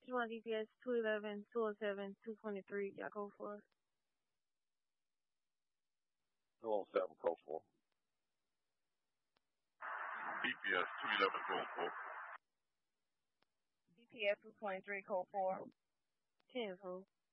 You want DPS 211, 207, 223. Y'all go for it. 207, code 4. DPS 211, code 4. DPS 223, code 4. 10, fool.